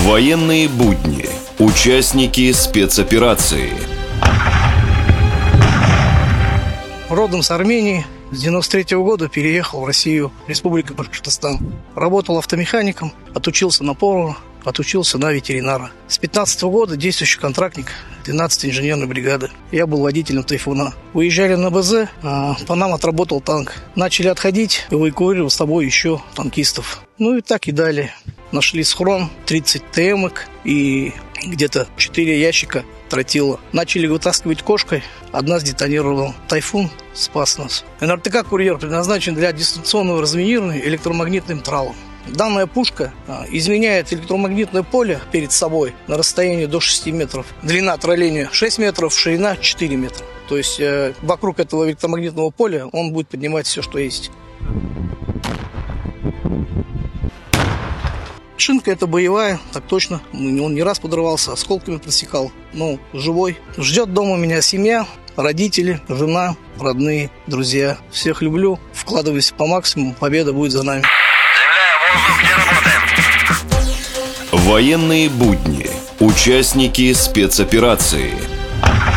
Военные будни. Участники спецоперации. Родом с Армении. С 93-го года переехал в Россию, Республика Башкортостан. Работал автомехаником, отучился на повара, отучился на ветеринара. С 15-го года действующий контрактник 12-й инженерной бригады. Я был водителем «Тайфуна». Уезжали на БЗ, по нам отработал танк. Начали отходить, эвакуировал с собой еще танкистов. Ну и так и далее. Нашли схрон, 30 ТМок и где-то 4 ящика тротила. Начали вытаскивать кошкой, одна сдетонировала. «Тайфун» спас нас. НРТК «Курьер» предназначен для дистанционного разминирования электромагнитным тралом. Данная пушка изменяет электромагнитное поле перед собой на расстоянии до 6 метров. Длина тролления 6 метров, ширина 4 метра. То есть вокруг этого электромагнитного поля он будет поднимать все, что есть. Шинка это боевая, так точно. Он не раз подрывался, осколками просекал. Но живой. Ждет дома меня семья, родители, жена, родные, друзья. Всех люблю, вкладываюсь по максимуму, победа будет за нами. Военные будни. Участники спецоперации.